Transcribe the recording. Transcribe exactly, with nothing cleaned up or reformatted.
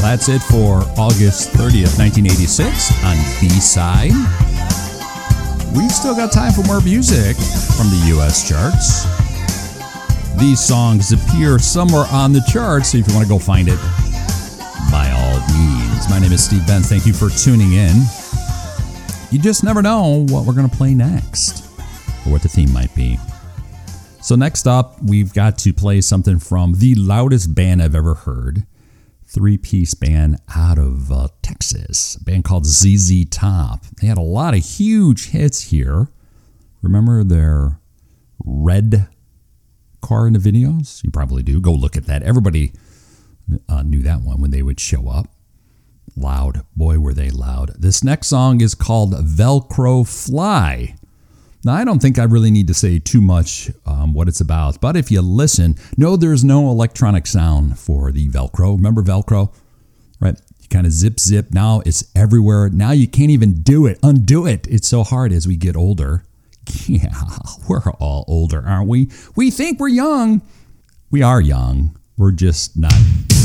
That's it for August thirtieth, nineteen eighty-six on B-Side. We've still got time for more music from the U S charts. These songs appear somewhere on the charts, so if you want to go find it, by all means. My name is Steve Benz. Thank you for tuning in. You just never know what we're going to play next or what the theme might be. So next up, we've got to play something from the loudest band I've ever heard. Three-piece band out of uh, Texas, a band called Z Z Top. They had a lot of huge hits here. Remember their red car in the videos? You probably do. Go look at that. Everybody uh, knew that one when they would show up. Loud. Boy, were they loud. This next song is called Velcro Fly. Now, I don't think I really need to say too much um, what it's about, but if you listen, no, there's no electronic sound for the Velcro. Remember Velcro? Right? You kind of zip, zip. Now it's everywhere. Now you can't even do it. Undo it. It's so hard as we get older. Yeah, we're all older, aren't we? We think we're young. We are young. We're just not